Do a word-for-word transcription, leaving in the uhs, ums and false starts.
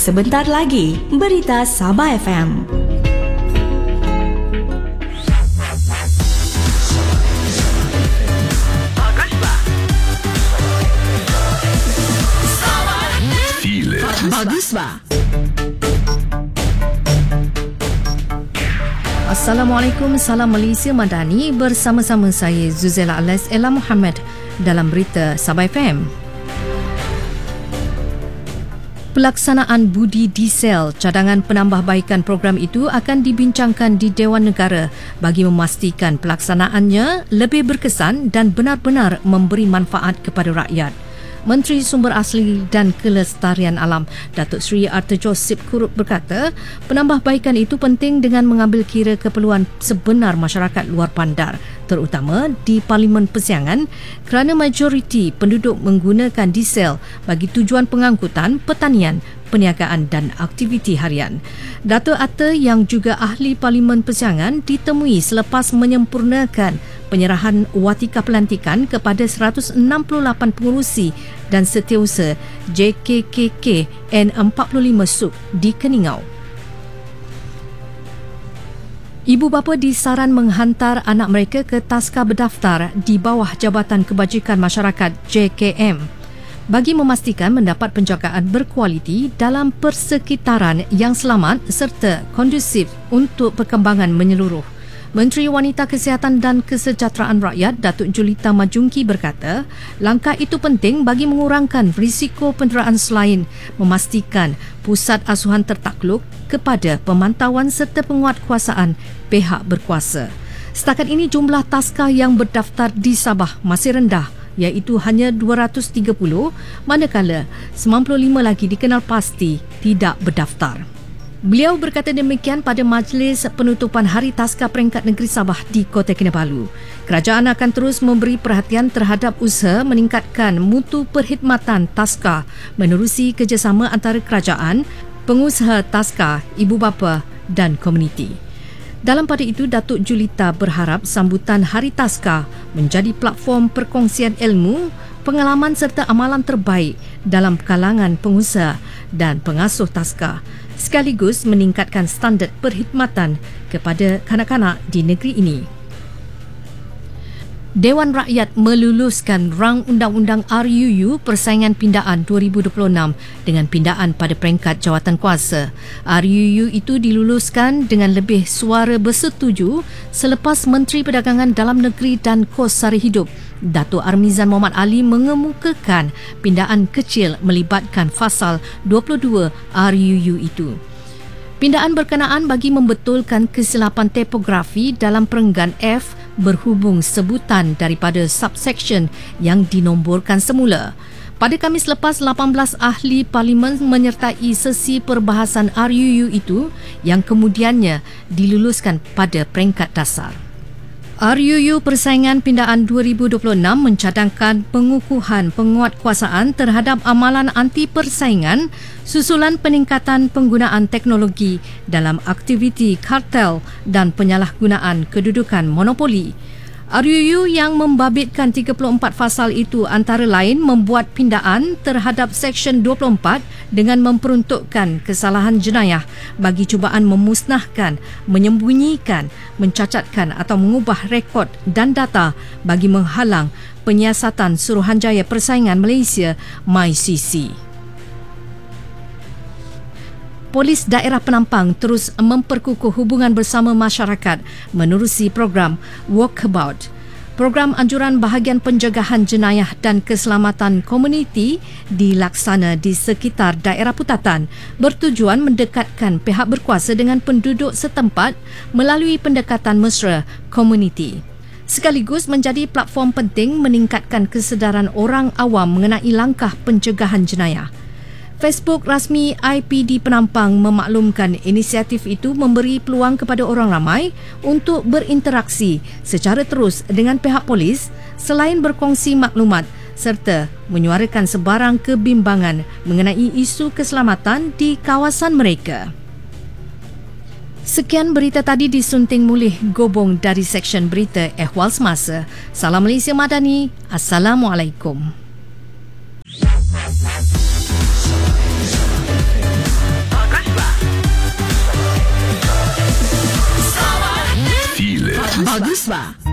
Sebentar lagi, Berita Sabah F M. Bagus ba? Assalamualaikum, salam Malaysia Madani. Bersama-sama saya Zuzela Alias Ella Muhammad dalam Berita Sabah F M. Pelaksanaan budi diesel cadangan penambahbaikan program itu akan dibincangkan di Dewan Negara bagi memastikan pelaksanaannya lebih berkesan dan benar-benar memberi manfaat kepada rakyat. Menteri Sumber Asli dan Kelestarian Alam Datuk Seri Artejo Sipkurup berkata, penambahbaikan itu penting dengan mengambil kira keperluan sebenar masyarakat luar bandar, terutama di Parlimen Persiangan, kerana majoriti penduduk menggunakan diesel bagi tujuan pengangkutan, pertanian, perniagaan dan aktiviti harian. Datuk Ate yang juga ahli Parlimen Persiangan ditemui selepas menyempurnakan penyerahan watika pelantikan kepada seratus enam puluh lapan pengurusi dan setiausaha J K K K N empat puluh lima Suk di Keningau. Ibu bapa disaran menghantar anak mereka ke taska berdaftar di bawah Jabatan Kebajikan Masyarakat J K M bagi memastikan mendapat penjagaan berkualiti dalam persekitaran yang selamat serta kondusif untuk perkembangan menyeluruh. Menteri Wanita Kesihatan dan Kesejahteraan Rakyat Datuk Julita Majungki berkata, langkah itu penting bagi mengurangkan risiko penderaan selain memastikan pusat asuhan tertakluk kepada pemantauan serta penguatkuasaan pihak berkuasa. Setakat ini jumlah taska yang berdaftar di Sabah masih rendah, iaitu hanya dua ratus tiga puluh, manakala sembilan puluh lima lagi dikenal pasti tidak berdaftar. Beliau berkata demikian pada majlis penutupan Hari Taska Peringkat Negeri Sabah di Kota Kinabalu. Kerajaan akan terus memberi perhatian terhadap usaha meningkatkan mutu perkhidmatan taska menerusi kerjasama antara kerajaan, pengusaha taska, ibu bapa dan komuniti. Dalam pada itu, Datuk Julita berharap sambutan Hari Taska menjadi platform perkongsian ilmu, pengalaman serta amalan terbaik dalam kalangan pengusaha dan pengasuh taska, sekaligus meningkatkan standard perkhidmatan kepada kanak-kanak di negeri ini. Dewan Rakyat meluluskan rang Undang-Undang R U U Persaingan Pindaan dua ribu dua puluh enam dengan pindaan pada peringkat jawatankuasa. R U U itu diluluskan dengan lebih suara bersetuju selepas Menteri Perdagangan Dalam Negeri dan Kos Sara Hidup Datuk Armizan Mohamad Ali mengemukakan pindaan kecil melibatkan fasal dua puluh dua R U U itu. Pindaan berkenaan bagi membetulkan kesilapan tipografi dalam perenggan F berhubung sebutan daripada subsection yang dinomborkan semula. Pada Khamis lepas, lapan belas ahli parlimen menyertai sesi perbahasan R U U itu yang kemudiannya diluluskan pada peringkat dasar. R U U Persaingan Pindaan dua ribu dua puluh enam mencadangkan pengukuhan penguatkuasaan terhadap amalan anti persaingan susulan peningkatan penggunaan teknologi dalam aktiviti kartel dan penyalahgunaan kedudukan monopoli. R U U yang membabitkan tiga puluh empat fasal itu antara lain membuat pindaan terhadap Seksyen dua puluh empat dengan memperuntukkan kesalahan jenayah bagi cubaan memusnahkan, menyembunyikan, mencacatkan atau mengubah rekod dan data bagi menghalang penyiasatan Suruhanjaya Persaingan Malaysia M Y C C. Polis Daerah Penampang terus memperkukuh hubungan bersama masyarakat menerusi program Walkabout. Program anjuran bahagian pencegahan jenayah dan keselamatan komuniti dilaksana di sekitar daerah putatan bertujuan mendekatkan pihak berkuasa dengan penduduk setempat melalui pendekatan mesra komuniti. Sekaligus menjadi platform penting meningkatkan kesedaran orang awam mengenai langkah pencegahan jenayah. Facebook rasmi I P D Penampang memaklumkan inisiatif itu memberi peluang kepada orang ramai untuk berinteraksi secara terus dengan pihak polis selain berkongsi maklumat serta menyuarakan sebarang kebimbangan mengenai isu keselamatan di kawasan mereka. Sekian berita tadi disunting mulih Gobong dari Seksyen Berita Ehwal Semasa. Salam Malaysia Madani. Assalamualaikum. Bagus ba?